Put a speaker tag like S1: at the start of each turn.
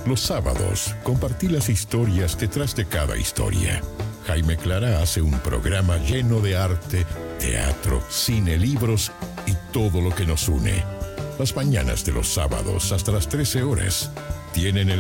S1: Los sábados, compartí las historias detrás de cada historia. Jaime Clara hace un programa lleno de arte, teatro, cine, libros y todo lo que nos une. Las mañanas de los sábados hasta las 13 horas tienen el